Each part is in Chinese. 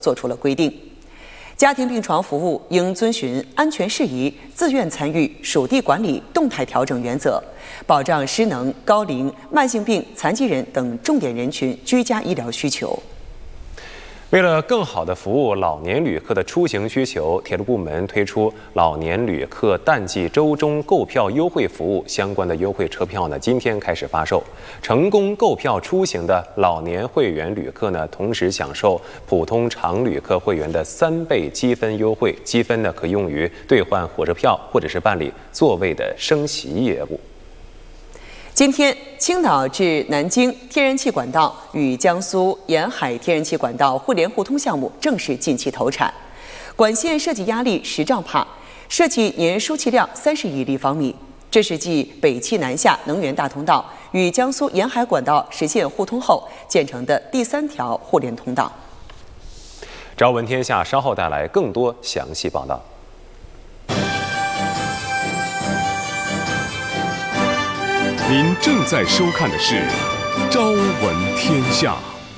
作出了规定。家庭病床服务应遵循安全事宜、自愿参与、属地管理、动态调整原则，保障失能、高龄、慢性病、残疾人等重点人群居家医疗需求。 为了更好地服务老年旅客的出行需求，铁路部门推出老年旅客淡季周中购票优惠服务，相关的优惠车票呢，今天开始发售。成功购票出行的老年会员旅客呢，同时享受普通常旅客会员的3倍积分优惠，积分呢可用于兑换火车票或者是办理座位的升席业务。 今天，青岛至南京天然气管道与江苏沿海天然气管道互联互通项目正式进气投产。管线设计压力10兆帕，设计年输气量30亿立方米。这是继北气南下能源大通道与江苏沿海管道实现互通后建成的第3条互联通道。 朝闻天下稍后带来更多详细报道。 您正在收看的是《朝闻天下》。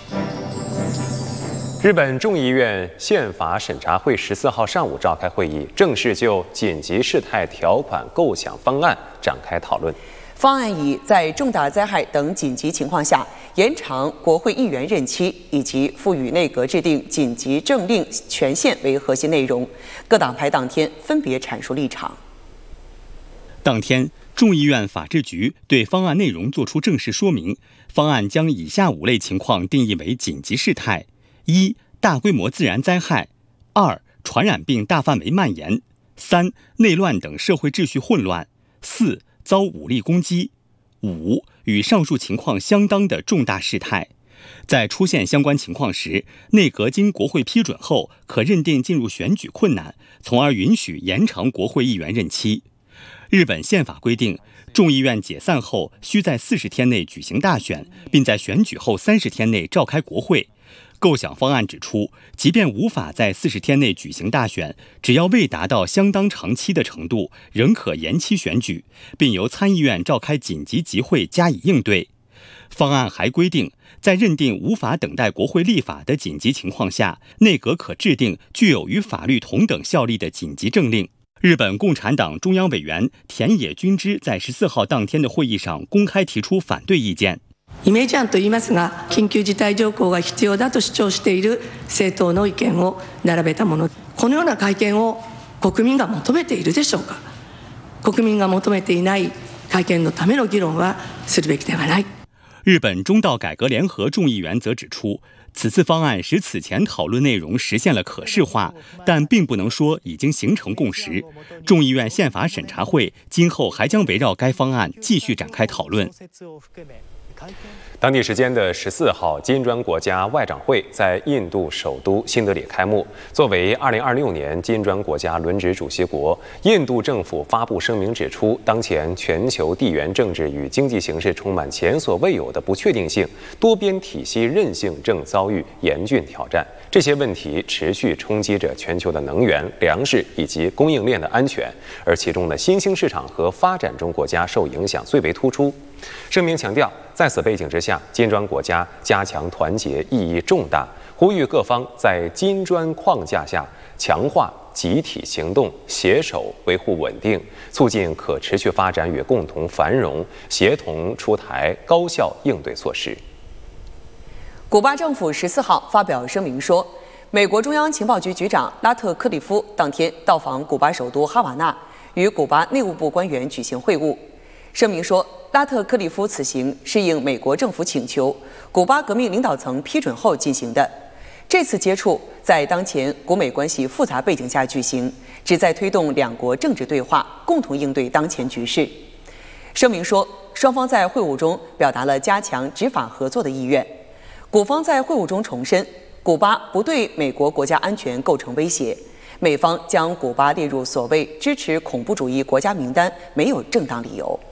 日本众议院宪法审查会14号上午召开会议，正式就紧急事态条款构想方案展开讨论。 方案以在重大灾害等紧急情况下延长国会议员任期，以及赋予内阁制定紧急政令权限为核心内容。各党派当天分别阐述立场。 当天，众议院法制局对方案内容作出正式说明。方案将以下5类情况定义为紧急事态：1、大规模自然灾害；2、传染病大范围蔓延；3、内乱等社会秩序混乱；4、遭武力攻击；5、与上述情况相当的重大事态。在出现相关情况时，内阁经国会批准后，可认定进入选举困难，从而允许延长国会议员任期。日本宪法规定，众议院解散后需在40天内举行大选，并在选举后30天内召开国会。构想方案指出，即便无法在40天内举行大选，只要未达到相当长期的程度，仍可延期选举，并由参议院召开紧急集会加以应对。方案还规定，在认定无法等待国会立法的紧急情况下，内阁可制定具有与法律同等效力的紧急政令。日本共产党中央委員田野君之在14号当天的会議上公開提出反對意見。 イメージ案といいますが、緊急事態条項が必要だと主張している政党の意見を並べたもの。このような会見を国民が求めているでしょうか。国民が求めていない会見のための議論はするべきではない。 日本中道改革联合众议员则指出，此次方案使此前讨论内容实现了可视化，但并不能说已经形成共识。众议院宪法审查会今后还将围绕该方案继续展开讨论。 当地时间的14号，金砖国家外长会在印度首都新德里开幕。作为2026年金砖国家轮值主席国，印度政府发布声明指出，当前全球地缘政治与经济形势充满前所未有的不确定性，多边体系韧性正遭遇严峻挑战。这些问题持续冲击着全球的能源、粮食以及供应链的安全，而其中的新兴市场和发展中国家受影响最为突出。声明强调，在此背景之下，金砖国家加强团结意义重大，呼吁各方在金砖框架下强化集体行动，携手维护稳定，促进可持续发展与共同繁荣，协同出台高效应对措施。 古巴政府14号发表声明说，美国中央情报局局长拉特克里夫当天到访古巴首都哈瓦那，与古巴内务部官员举行会晤。声明说，拉特克里夫此行是应美国政府请求，古巴革命领导层批准后进行的。这次接触在当前古美关系复杂背景下举行，旨在推动两国政治对话，共同应对当前局势。声明说，双方在会晤中表达了加强执法合作的意愿。古方在会晤中重申，古巴不对美国国家安全构成威胁，美方将古巴列入所谓支持恐怖主义国家名单没有正当理由。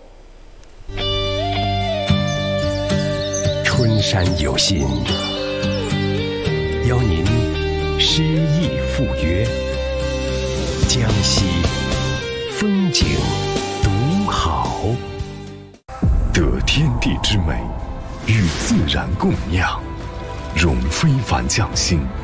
春山有心，邀您诗意赴约，江西风景独好，得天地之美，与自然共酿，融非凡匠心，